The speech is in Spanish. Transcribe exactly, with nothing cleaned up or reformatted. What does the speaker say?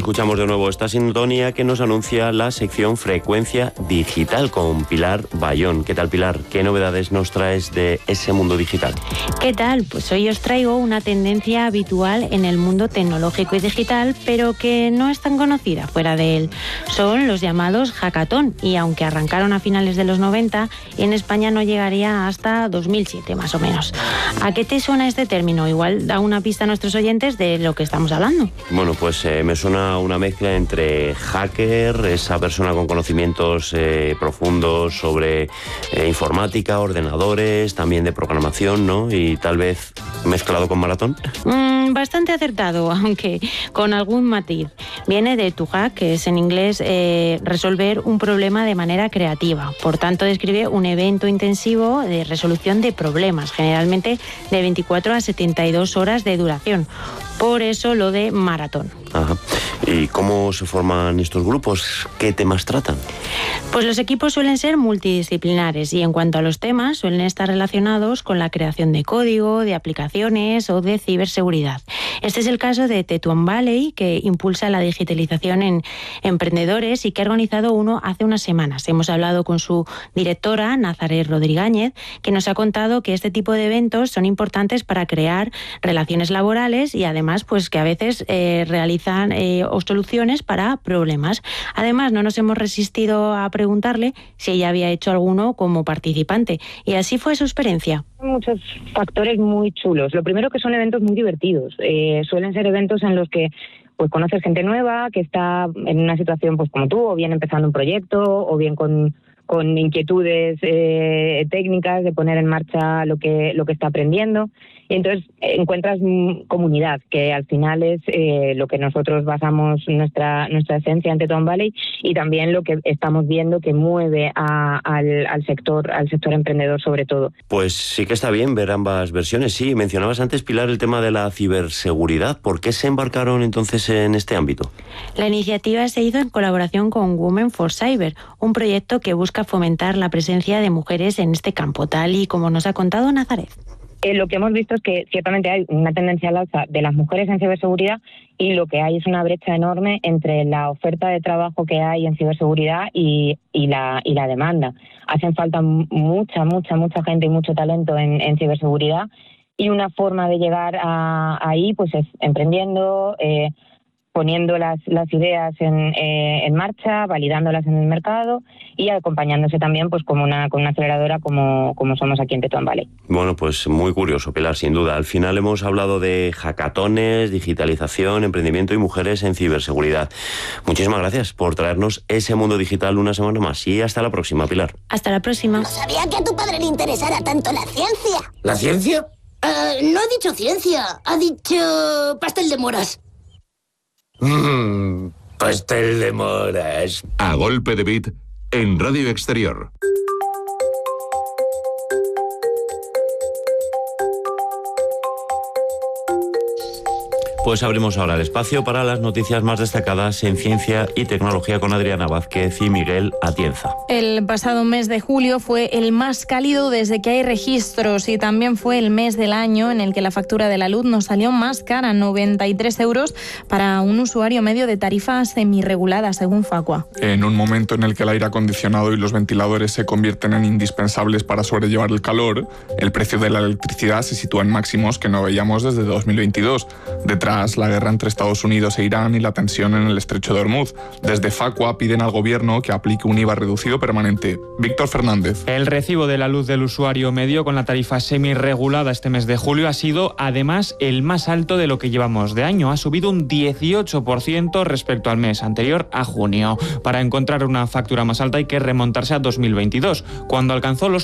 escuchamos de nuevo esta sintonía que nos anuncia la sección Frecuencia Digital con Pilar Bayón. ¿Qué tal, Pilar? ¿Qué novedades nos traes de ese mundo digital? ¿Qué tal? Pues hoy os traigo una tendencia habitual en el mundo tecnológico y digital, pero que no es tan conocida fuera de él. Son los llamados hackathon, y aunque arrancaron a finales de los noventa, en España no llegaría hasta dos mil siete más o menos. ¿A qué te suena este término? Igual da una pista a nuestros oyentes de lo que estamos hablando. Bueno, pues eh, me suena una mezcla entre hacker, esa persona con conocimientos eh, profundos sobre eh, informática, ordenadores, también de programación, ¿no? Y tal vez mezclado con maratón. Mm, bastante acertado, aunque con algún matiz. Viene de to hack, que es en inglés eh, resolver un problema de manera creativa. Por tanto, describe un evento intensivo de resolución de problemas, generalmente de veinticuatro a setenta y dos horas de duración. Por eso lo de maratón. Ajá. ¿Y cómo se forman estos grupos? ¿Qué temas tratan? Pues los equipos suelen ser multidisciplinares y en cuanto a los temas suelen estar relacionados con la creación de código, de aplicaciones o de ciberseguridad. Este es el caso de Tetuan Valley, que impulsa la digitalización en emprendedores y que ha organizado uno hace unas semanas. Hemos hablado con su directora, Nazaret Rodríguez, que nos ha contado que este tipo de eventos son importantes para crear relaciones laborales y además pues que a veces eh, realizan eh, soluciones para problemas. Además, no nos hemos resistido a preguntarle si ella había hecho alguno como participante, y así fue su experiencia. Muchos factores muy chulos. Lo primero, que son eventos muy divertidos. Eh, suelen ser eventos en los que pues conoces gente nueva que está en una situación pues como tú, o bien empezando un proyecto, o bien con con inquietudes eh, técnicas de poner en marcha lo que lo que está aprendiendo. Y entonces encuentras comunidad, que al final es eh, lo que nosotros basamos nuestra nuestra esencia en Tetuan Valley, y también lo que estamos viendo que mueve a, al, al sector al sector emprendedor sobre todo. Pues sí que está bien ver ambas versiones. Sí, mencionabas antes, Pilar, el tema de la ciberseguridad. ¿Por qué se embarcaron entonces en este ámbito? La iniciativa se hizo en colaboración con Women for Cyber, un proyecto que busca fomentar la presencia de mujeres en este campo, tal y como nos ha contado Nazaret. Eh, lo que hemos visto es que ciertamente hay una tendencia al alza de las mujeres en ciberseguridad, y lo que hay es una brecha enorme entre la oferta de trabajo que hay en ciberseguridad y, y, la, y la demanda. Hacen falta mucha, mucha, mucha gente y mucho talento en, en ciberseguridad, y una forma de llegar a, ahí pues es emprendiendo, eh, poniendo las, las ideas en, eh, en marcha, validándolas en el mercado y acompañándose también pues como una, con una aceleradora como, como somos aquí en Tetuan Valley. Bueno, pues muy curioso, Pilar, sin duda. Al final hemos hablado de hackatones, digitalización, emprendimiento y mujeres en ciberseguridad. Muchísimas gracias por traernos ese mundo digital una semana más, y hasta la próxima, Pilar. Hasta la próxima. No sabía que a tu padre le interesara tanto la ciencia. ¿La ciencia? Uh, no ha dicho ciencia, ha dicho pastel de moras. Mmm, pastel de moras. A golpe de beat en Radio Exterior. Pues abrimos ahora el espacio para las noticias más destacadas en ciencia y tecnología con Adriana Vázquez y Miguel Atienza. El pasado mes de julio fue el más cálido desde que hay registros, y también fue el mes del año en el que la factura de la luz nos salió más cara, noventa y tres euros para un usuario medio de tarifa semirregulada, según Facua. En un momento en el que el aire acondicionado y los ventiladores se convierten en indispensables para sobrellevar el calor, el precio de la electricidad se sitúa en máximos que no veíamos desde dos mil veintidós. Detrás, la guerra entre Estados Unidos e Irán y la tensión en el estrecho de Hormuz. Desde Facua piden al gobierno que aplique un I V A reducido permanente. Víctor Fernández. El recibo de la luz del usuario medio con la tarifa semirregulada este mes de julio ha sido además el más alto de lo que llevamos de año. Ha subido un dieciocho por ciento respecto al mes anterior, a junio. Para encontrar una factura más alta hay que remontarse a dos mil veintidós, cuando alcanzó los